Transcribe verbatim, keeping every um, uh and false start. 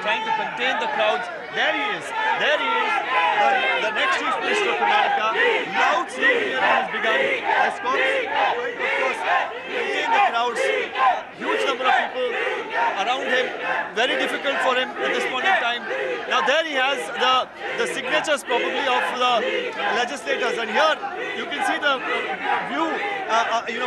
trying to contain the crowds. There he is. There he is. The, the next Chief Minister of Karnataka. Loud state clearing has begun. Escorts trying to, of course, contain the crowds. Huge number of people around him. Very difficult for him at this point in time. Now there he has the, the signatures probably of the legislators. And here you can see the view, uh, uh, you know,